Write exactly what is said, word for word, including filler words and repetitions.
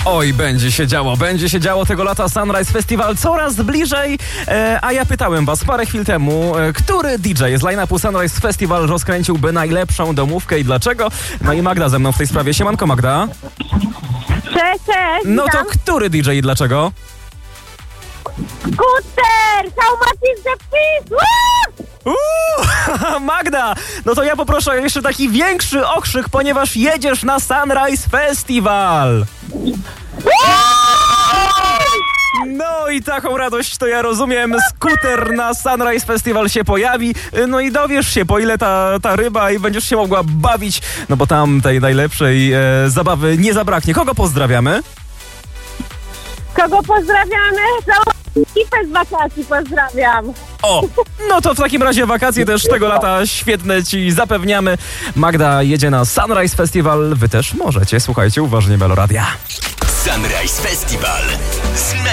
Oj, będzie się działo, będzie się działo tego lata. Sunrise Festival coraz bliżej. E, a ja pytałem was parę chwil temu, e, który D J z line-upu Sunrise Festival rozkręciłby najlepszą domówkę i dlaczego? No i Magda ze mną w tej sprawie. Siemanko, Magda. Cześć, cześć. No to witam. który D J i dlaczego? Skuter! How much is the fees? Uuu, Magda, no to ja poproszę o jeszcze taki większy okrzyk, ponieważ jedziesz na Sunrise Festival. No i taką radość to ja rozumiem. Skuter na Sunrise Festival się pojawi. No i dowiesz się, po ile ta, ta ryba i będziesz się mogła bawić, no bo tam tej najlepszej e, zabawy nie zabraknie. Kogo pozdrawiamy? Kogo pozdrawiamy? Całą ekipę z wakacji pozdrawiam. O, no to w takim razie wakacje też tego lata świetne ci zapewniamy. Magda jedzie na Sunrise Festival. Wy też możecie. Słuchajcie uważnie Meloradia. Sunrise Festival z